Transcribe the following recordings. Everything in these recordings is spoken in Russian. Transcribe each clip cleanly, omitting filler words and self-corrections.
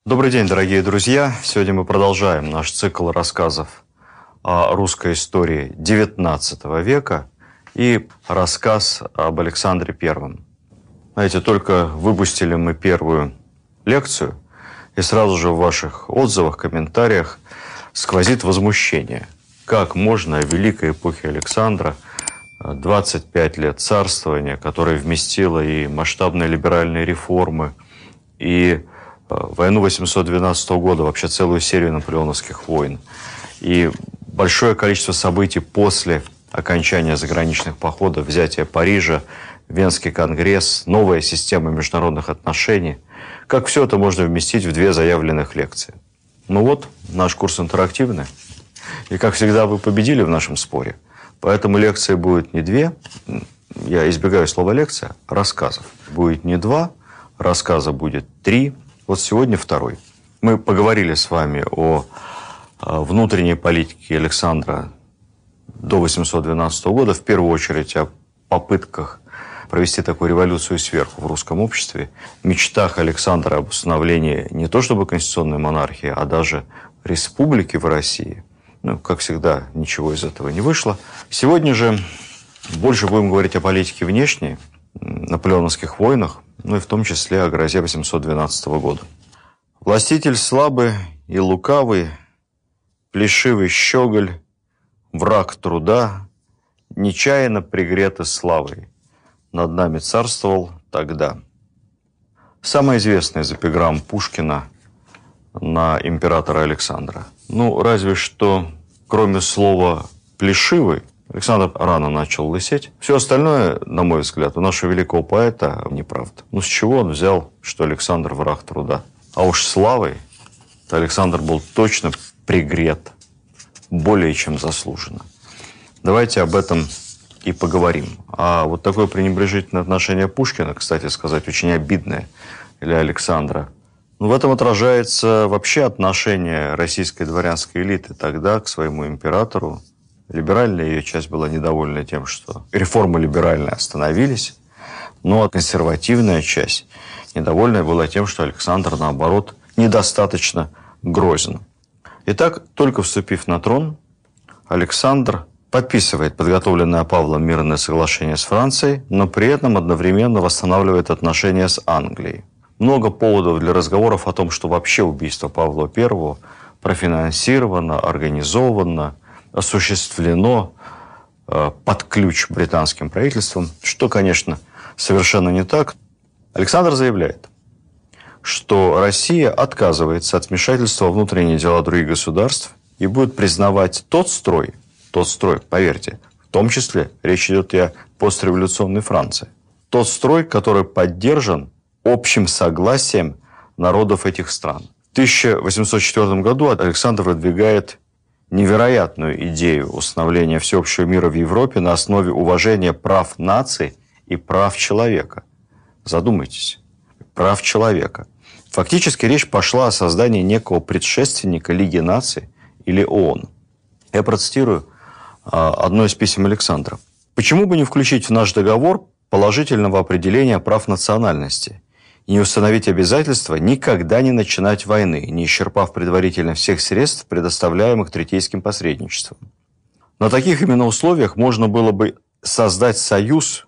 Добрый день, дорогие друзья! Сегодня мы продолжаем наш цикл рассказов о русской истории XIX века и рассказ об Александре Первом. Знаете, только выпустили мы первую лекцию, и сразу же в ваших отзывах, комментариях сквозит возмущение. Как можно в великой эпохе Александра, 25 лет царствования, которое вместило и масштабные либеральные реформы, и войну 812 года, вообще целую серию наполеоновских войн, и большое количество событий после окончания заграничных походов, взятия Парижа, Венский конгресс, новая система международных отношений. Как все это можно вместить в две заявленных лекции? Ну вот, наш курс интерактивный. И, как всегда, вы победили в нашем споре. Поэтому лекции будет не две, я избегаю слова лекция, рассказов. Будет не два, рассказа будет три. Вот сегодня второй. Мы поговорили с вами о внутренней политике Александра до 812 года, в первую очередь о попытках провести такую революцию сверху в русском обществе, мечтах Александра об установлении не то чтобы конституционной монархии, а даже республики в России. Ну, как всегда, ничего из этого не вышло. Сегодня же больше будем говорить о политике внешней, наполеоновских войнах, ну и в том числе о грозе 812 года. Властитель слабый и лукавый, плешивый щеголь, враг труда, нечаянно пригретый славой, над нами царствовал тогда. Самая известная из эпиграмм Пушкина на императора Александра. Ну, разве что, кроме слова «плешивый», Александр рано начал лысеть. Все остальное, на мой взгляд, у нашего великого поэта неправда. Ну, с чего он взял, что Александр враг труда? А уж славой Александр был точно пригрет, более чем заслуженно. Давайте об этом и поговорим. А вот такое пренебрежительное отношение Пушкина, кстати сказать, очень обидное для Александра. Ну, в этом отражается вообще отношение российской дворянской элиты тогда к своему императору. Либеральная ее часть была недовольна тем, что реформы либеральные остановились, но консервативная часть недовольна была тем, что Александр, наоборот, недостаточно грозен. Итак, только вступив на трон, Александр подписывает подготовленное Павлом мирное соглашение с Францией, но при этом одновременно восстанавливает отношения с Англией. Много поводов для разговоров о том, что вообще убийство Павла I профинансировано, организовано, осуществлено под ключ британским правительством, что, конечно, совершенно не так. Александр заявляет, что Россия отказывается от вмешательства во внутренние дела других государств и будет признавать тот строй, поверьте, в том числе речь идет и о постреволюционной Франции, тот строй, который поддержан общим согласием народов этих стран. В 1804 году Александр выдвигает невероятную идею установления всеобщего мира в Европе на основе уважения прав наций и прав человека. Задумайтесь. Прав человека. Фактически речь пошла о создании некого предшественника Лиги наций или ООН. Я процитирую одно из писем Александра. «Почему бы не включить в наш договор положительного определения прав национальности и не установить обязательства никогда не начинать войны, не исчерпав предварительно всех средств, предоставляемых третейским посредничеством? На таких именно условиях можно было бы создать союз,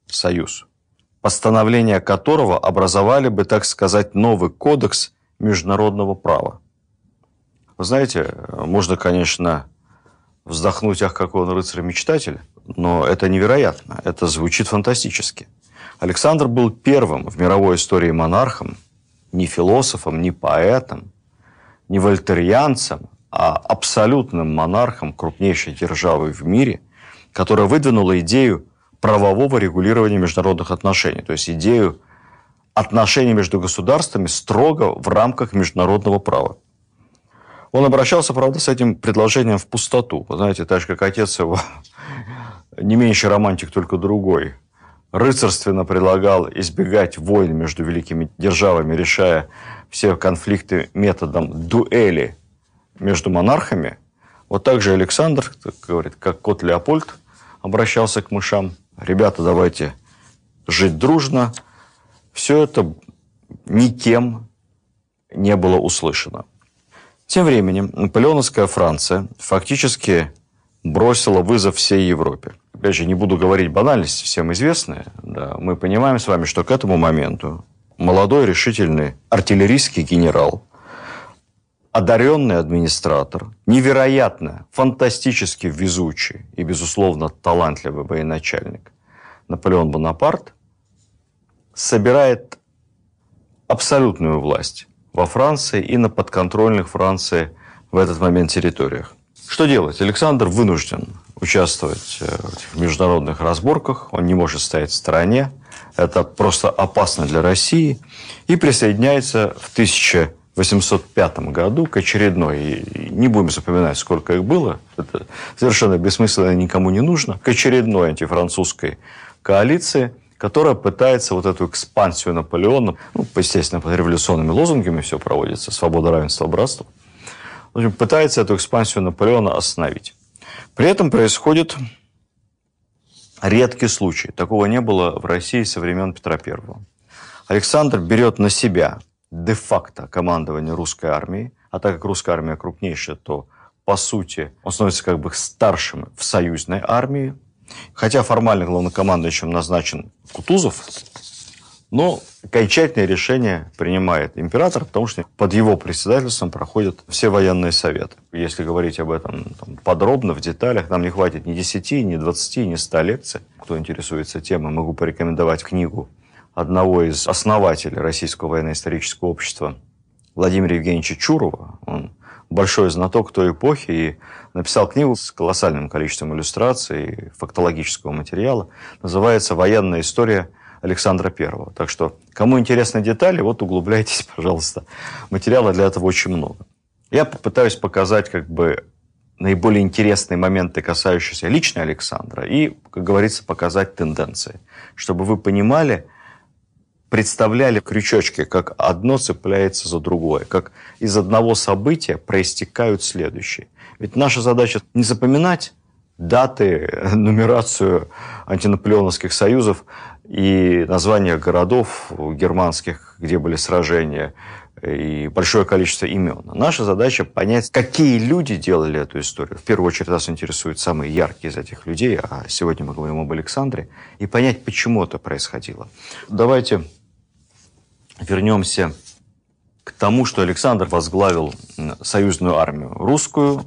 постановления которого образовали бы, так сказать, новый кодекс международного права». Вы знаете, можно, конечно, вздохнуть, ах, какой он рыцарь-мечтатель, но это невероятно, это звучит фантастически. Александр был первым в мировой истории монархом, не философом, не поэтом, не вольтерианцем, а абсолютным монархом крупнейшей державы в мире, которая выдвинула идею правового регулирования международных отношений, то есть идею отношений между государствами строго в рамках международного права. Он обращался, правда, с этим предложением в пустоту. Вы знаете, так же, как отец его, не меньше романтик, только другой, рыцарственно предлагал избегать войн между великими державами, решая все конфликты методом дуэли между монархами. Вот так же Александр, говорит, как кот Леопольд, обращался к мышам. Ребята, давайте жить дружно. Все это никем не было услышано. Тем временем наполеоновская Франция фактически бросила вызов всей Европе. Опять же, не буду говорить банальности, всем известные. Да, мы понимаем с вами, что к этому моменту молодой решительный артиллерийский генерал, одаренный администратор, невероятно, фантастически везучий и, безусловно, талантливый военачальник Наполеон Бонапарт собирает абсолютную власть во Франции и на подконтрольных Франции в этот момент территориях. Что делать? Александр вынужден участвовать в этих международных разборках, он не может стоять в стороне, это просто опасно для России, и присоединяется в 1805 году к очередной, и не будем запоминать, сколько их было, это совершенно бессмысленно, никому не нужно, к очередной антифранцузской коалиции, которая пытается вот эту экспансию Наполеона, естественно, под революционными лозунгами все проводится, свобода, равенство, братство, в общем, пытается эту экспансию Наполеона остановить. При этом происходит редкий случай. Такого не было в России со времен Петра I. Александр берет на себя де-факто командование русской армией, а так как русская армия крупнейшая, то, по сути, он становится как бы старшим в союзной армии. Хотя формально главнокомандующим назначен Кутузов, но окончательное решение принимает император, потому что под его председательством проходят все военные советы. Если говорить об этом подробно, в деталях, нам не хватит ни 10, ни 20, ни 100 лекций. Кто интересуется темой, могу порекомендовать книгу одного из основателей Российского военно-исторического общества Владимира Евгеньевича Чурова. Он большой знаток той эпохи и написал книгу с колоссальным количеством иллюстраций и фактологического материала. Называется «Военная история Александра I». Так что, кому интересны детали, вот углубляйтесь, пожалуйста. Материала для этого очень много. Я попытаюсь показать как бы наиболее интересные моменты, касающиеся лично Александра, и, как говорится, показать тенденции, чтобы вы понимали, представляли крючочки, как одно цепляется за другое, как из одного события проистекают следующие. Ведь наша задача не запоминать даты, нумерацию антинаполеоновских союзов и названия городов германских, где были сражения, и большое количество имен. Наша задача понять, какие люди делали эту историю. В первую очередь нас интересуют самые яркие из этих людей, а сегодня мы говорим об Александре, и понять, почему это происходило. Давайте вернемся к тому, что Александр возглавил союзную армию русскую,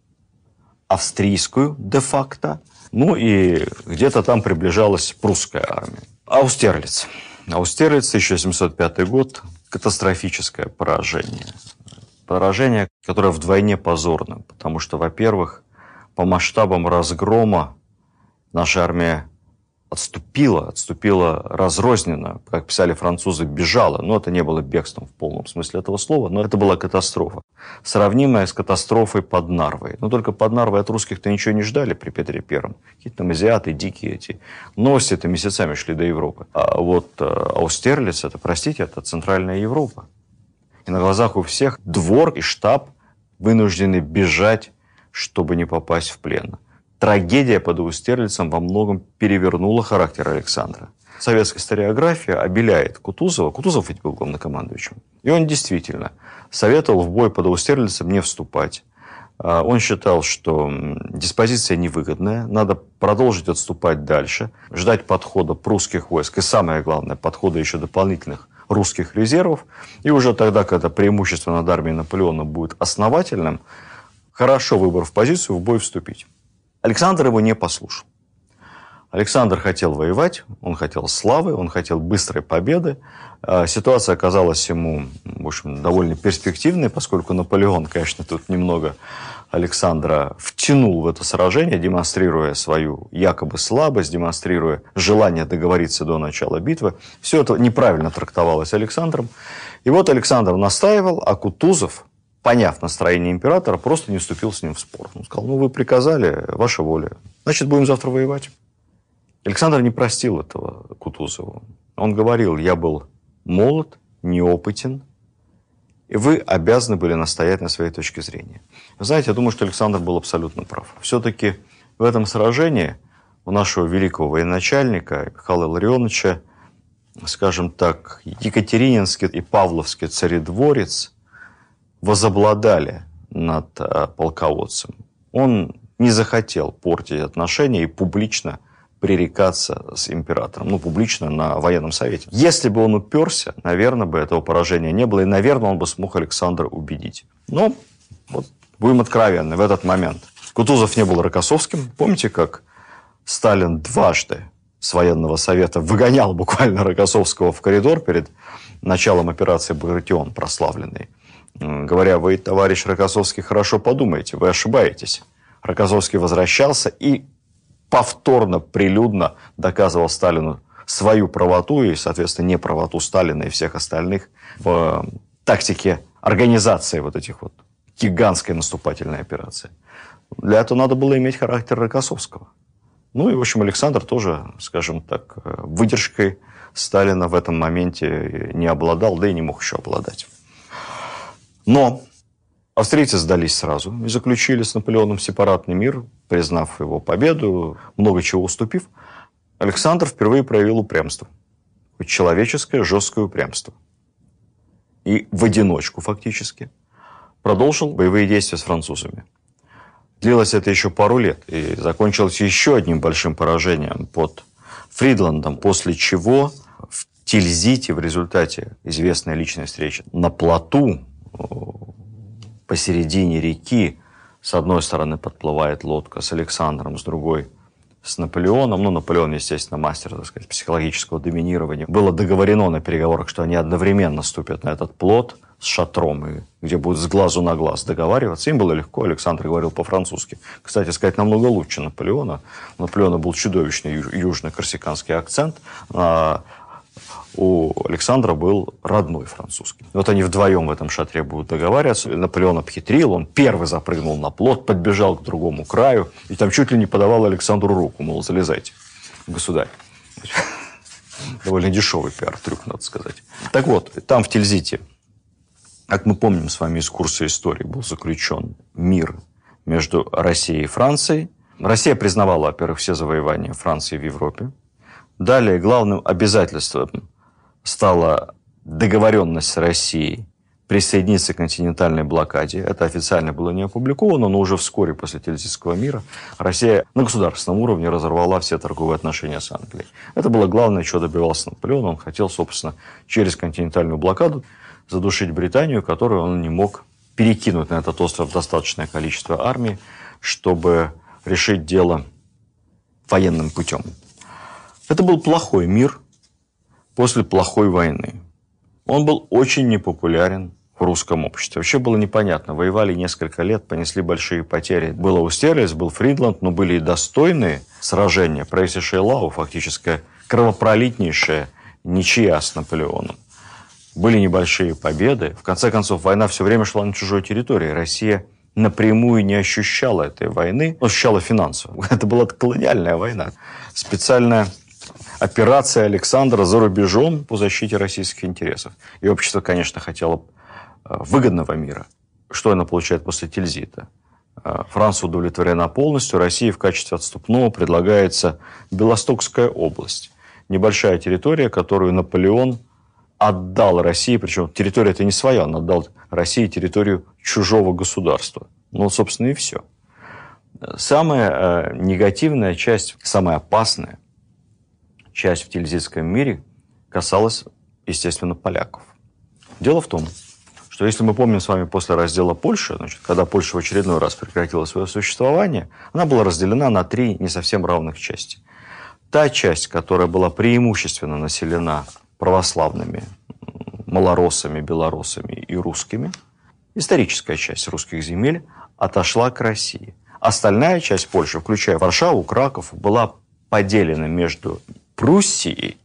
австрийскую де-факто, ну и где-то там приближалась прусская армия. Аустерлиц. Аустерлиц, 1705 год, катастрофическое поражение. Поражение, которое вдвойне позорно, потому что, во-первых, по масштабам разгрома наша армия отступила разрозненно, как писали французы, бежала. Но это не было бегством в полном смысле этого слова, но это была катастрофа, сравнимая с катастрофой под Нарвой. Но только под Нарвой от русских-то ничего не ждали при Петре I. Какие-то там азиаты, дикие эти. Новости-то месяцами шли до Европы. А вот Аустерлиц, это Центральная Европа. И на глазах у всех двор и штаб вынуждены бежать, чтобы не попасть в плен. Трагедия под Аустерлицем во многом перевернула характер Александра. Советская историография обеляет Кутузова. Кутузов ведь был главнокомандующим. И он действительно советовал в бой под Аустерлицем не вступать. Он считал, что диспозиция невыгодная, надо продолжить отступать дальше, ждать подхода прусских войск и, самое главное, подхода еще дополнительных русских резервов. И уже тогда, когда преимущество над армией Наполеона будет основательным, хорошо, выбрав позицию, в бой вступить. Александр его не послушал. Александр хотел воевать, он хотел славы, он хотел быстрой победы. Ситуация оказалась ему, в общем, довольно перспективной, поскольку Наполеон, конечно, тут немного Александра втянул в это сражение, демонстрируя свою якобы слабость, демонстрируя желание договориться до начала битвы. Все это неправильно трактовалось Александром. И вот Александр настаивал, а Кутузов, поняв настроение императора, просто не вступил с ним в спор. Он сказал: вы приказали, ваша воля, значит, будем завтра воевать. Александр не простил этого Кутузову. Он говорил: я был молод, неопытен, и вы обязаны были настоять на своей точке зрения. Вы знаете, я думаю, что Александр был абсолютно прав. Все-таки в этом сражении у нашего великого военачальника Михаила Илларионовича, скажем так, Екатерининский и Павловский царедворец возобладали над полководцем. Он не захотел портить отношения и публично пререкаться с императором. Ну, публично на военном совете. Если бы он уперся, наверное, бы этого поражения не было. И, наверное, он бы смог Александра убедить. Но, вот, будем откровенны, в этот момент Кутузов не был Рокоссовским. Помните, как Сталин дважды с военного совета выгонял буквально Рокоссовского в коридор перед началом операции «Багратион» прославленной? Говоря: вы, товарищ Рокоссовский, хорошо подумайте, вы ошибаетесь. Рокоссовский возвращался и повторно, прилюдно доказывал Сталину свою правоту и, соответственно, неправоту Сталина и всех остальных в тактике организации вот этих вот гигантской наступательной операции. Для этого надо было иметь характер Рокоссовского. Ну и, в общем, Александр тоже, скажем так, выдержкой Сталина в этом моменте не обладал, да и не мог еще обладать. Но австрийцы сдались сразу и заключили с Наполеоном сепаратный мир, признав его победу, много чего уступив. Александр впервые проявил упрямство. Человеческое, жесткое упрямство. И в одиночку фактически продолжил боевые действия с французами. Длилось это еще пару лет и закончилось еще одним большим поражением под Фридландом, после чего в Тильзите в результате известной личной встречи на плоту посередине реки с одной стороны подплывает лодка с Александром, с другой с Наполеоном. Ну, Наполеон, естественно, мастер, так сказать, психологического доминирования. Было договорено на переговорах, что они одновременно ступят на этот плот с шатром, и где будут с глазу на глаз договариваться. Им было легко, Александр говорил по-французски. Кстати сказать, намного лучше Наполеона. У Наполеона был чудовищный южно-корсиканский акцент, а у Александра был родной французский. Вот они вдвоем в этом шатре будут договариваться. Наполеон обхитрил, он первый запрыгнул на плот, подбежал к другому краю, и там чуть ли не подавал Александру руку, мол, залезайте, государь. Довольно дешевый пиар-трюк, надо сказать. Так вот, там в Тильзите, как мы помним с вами из курса истории, был заключен мир между Россией и Францией. Россия признавала, во-первых, все завоевания Франции в Европе. Далее главным обязательством стала договоренность с Россией присоединиться к континентальной блокаде. Это официально было не опубликовано, но уже вскоре после Тильзитского мира Россия на государственном уровне разорвала все торговые отношения с Англией. Это было главное, чего добивался Наполеон. Он хотел, собственно, через континентальную блокаду задушить Британию, которую он не мог перекинуть на этот остров достаточное количество армий, чтобы решить дело военным путем. Это был плохой мир после плохой войны. Он был очень непопулярен в русском обществе. Вообще было непонятно. Воевали несколько лет, понесли большие потери. Был Аустерлиц, был Фридланд, но были и достойные сражения. Прейси Шейлау, фактически кровопролитнейшая ничья с Наполеоном. Были небольшие победы. В конце концов, война все время шла на чужой территории. Россия напрямую не ощущала этой войны, но ощущала финансово. Это была колониальная война. Специальная операция Александра за рубежом по защите российских интересов. И общество, конечно, хотело выгодного мира. Что она получает после Тильзита? Франция удовлетворена полностью. России в качестве отступного предлагается Белостокская область. Небольшая территория, которую Наполеон отдал России. Причем территория это не своя, он отдал России территорию чужого государства. Ну, собственно, и все. Самая негативная часть, самая опасная часть в Тильзитском мире касалась, естественно, поляков. Дело в том, что если мы помним с вами после раздела Польши, значит, когда Польша в очередной раз прекратила свое существование, она была разделена на три не совсем равных части. Та часть, которая была преимущественно населена православными малороссами, белорусами и русскими, историческая часть русских земель, отошла к России. Остальная часть Польши, включая Варшаву, Краков, была поделена между Пруссией,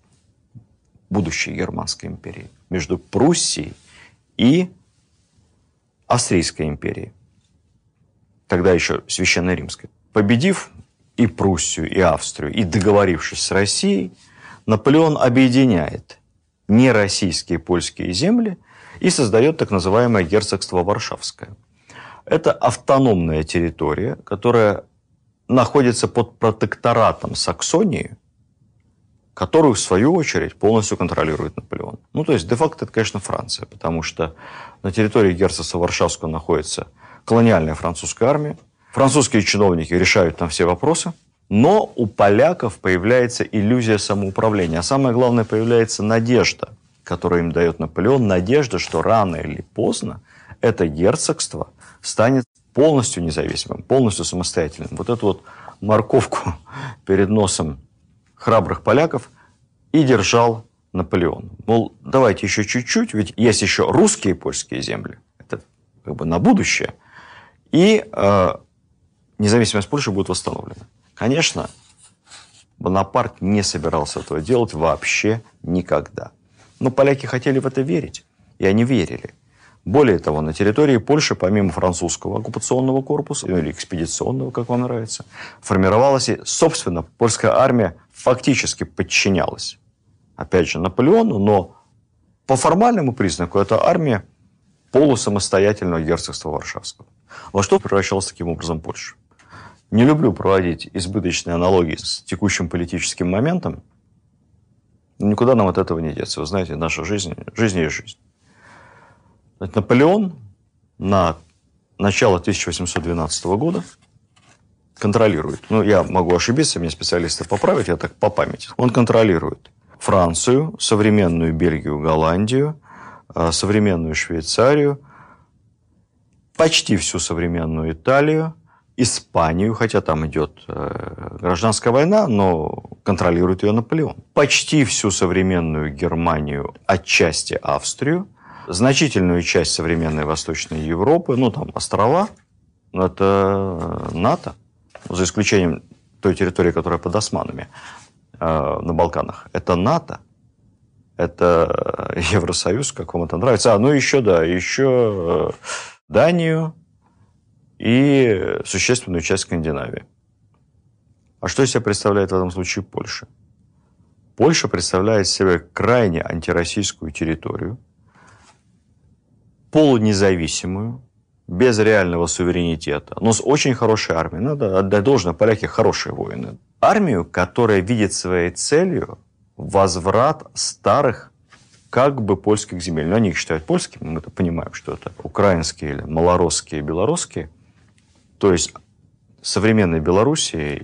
будущей Германской империей, между Пруссией и Австрийской империей, тогда еще Священной Римской. Победив и Пруссию, и Австрию, и договорившись с Россией, Наполеон объединяет нероссийские польские земли и создает так называемое герцогство Варшавское. Это автономная территория, которая находится под протекторатом Саксонии которую, в свою очередь, полностью контролирует Наполеон. Ну, то есть, де-факто, это, конечно, Франция, потому что на территории герцогства Варшавского находится колониальная французская армия. Французские чиновники решают там все вопросы, но у поляков появляется иллюзия самоуправления. А самое главное, появляется надежда, которую им дает Наполеон, надежда, что рано или поздно это герцогство станет полностью независимым, полностью самостоятельным. Вот эту вот морковку перед носом храбрых поляков и держал Наполеон. Мол, давайте еще чуть-чуть, ведь есть еще русские и польские земли. Это как бы на будущее. И независимость Польши будет восстановлена. Конечно, Бонапарт не собирался этого делать вообще никогда. Но поляки хотели в это верить, и они верили. Более того, на территории Польши, помимо французского оккупационного корпуса, или экспедиционного, как вам нравится, формировалась и, собственно, польская армия фактически подчинялась, опять же, Наполеону, но по формальному признаку это армия полусамостоятельного герцогства Варшавского. Во что превращалась таким образом Польша? Не люблю проводить избыточные аналогии с текущим политическим моментом, но никуда нам от этого не деться. Вы знаете, наша жизнь есть жизнь. Наполеон на начало 1812 года контролирует, ну, я могу ошибиться, меня специалисты поправят, я так по памяти. Он контролирует Францию, современную Бельгию, Голландию, современную Швейцарию, почти всю современную Италию, Испанию, хотя там идет гражданская война, но контролирует ее Наполеон. Почти всю современную Германию, отчасти Австрию, значительную часть современной Восточной Европы, ну, там, острова, это НАТО, за исключением той территории, которая под османами на Балканах. Это НАТО, это Евросоюз, как вам это нравится. Ну, еще, да, еще Данию и существенную часть Скандинавии. А что из себя представляет в этом случае Польша? Польша представляет себе крайне антироссийскую территорию, полунезависимую, без реального суверенитета, но с очень хорошей армией. Надо отдать должное, поляки хорошие воины. Армию, которая видит своей целью возврат старых как бы польских земель. Но они их считают польскими, мы-то понимаем, что это украинские или малоросские, белорусские. То есть современной Белоруссией